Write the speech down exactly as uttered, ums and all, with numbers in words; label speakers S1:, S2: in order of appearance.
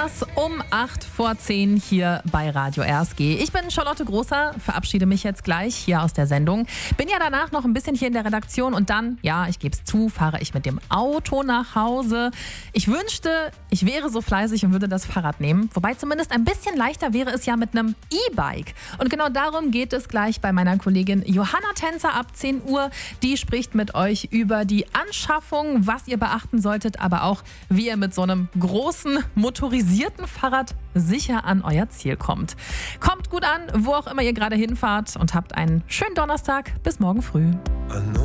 S1: das um acht vor zehn hier bei Radio R S G. Ich bin Charlotte Großer, verabschiede mich jetzt gleich hier aus der Sendung. Bin ja danach noch ein bisschen hier in der Redaktion und dann, ja, ich gebe es zu, fahre ich mit dem Auto nach Hause. Ich wünschte, ich wäre so fleißig und würde das Fahrrad nehmen. Wobei zumindest ein bisschen leichter wäre es ja mit einem E-Bike. Und genau darum geht es gleich bei meiner Kollegin Johanna Tänzer ab zehn Uhr. Die spricht mit euch über die Anschaffung, was ihr beachten solltet, aber auch, wie ihr mit so einem großen motorisierten Fahrrad sicher an euer Ziel kommt. Kommt gut an, wo auch immer ihr gerade hinfahrt und habt einen schönen Donnerstag. Bis morgen früh.